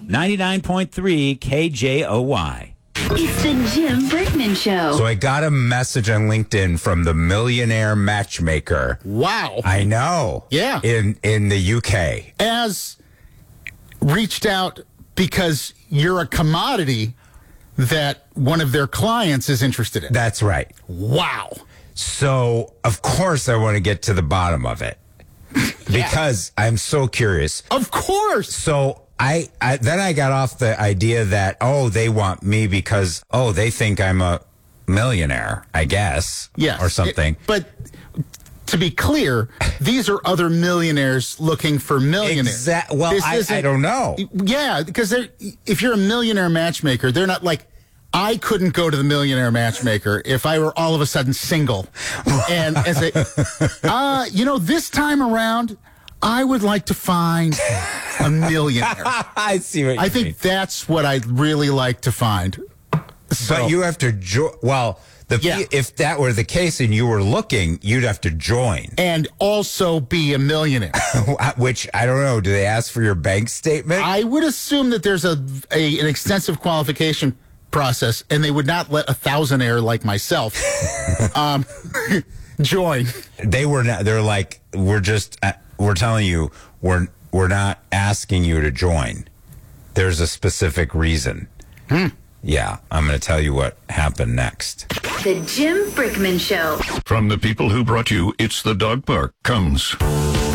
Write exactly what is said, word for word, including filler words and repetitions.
ninety-nine point three K J O Y. It's the Jim Brickman Show. So I got a message on LinkedIn from the millionaire matchmaker. Wow. I know. Yeah. In in the U K. As reached out because you're a commodity that one of their clients is interested in. That's right. Wow. So, of course, I want to get to the bottom of it because I'm so curious. Of course. So I, I then I got off the idea that, oh, they want me because, oh, they think I'm a millionaire, I guess. Yes. Or something. It, but to be clear, these are other millionaires looking for millionaires. Exa- well, This I, isn't- I don't know. Yeah, because they're, if you're a millionaire matchmaker, they're not like, I couldn't go to the millionaire matchmaker if I were all of a sudden single. And as a, uh, you know, this time around, I would like to find a millionaire. I see what you I think mean. that's what I'd really like to find. So, But you have to join. Well, the Yeah. if that were the case and you were looking, you'd have to join. and also be a millionaire. Which, I don't know. Do they ask for your bank statement? I would assume that there's a, a an extensive qualification process, and they would not let a thousandaire like myself um, join. They were not. They're like, we're just. Uh, we're telling you, we're we're not asking you to join. There's a specific reason. Hmm. Yeah, I'm going to tell you what happened next. The Jim Brickman Show. From the people who brought you It's the Dog Park comes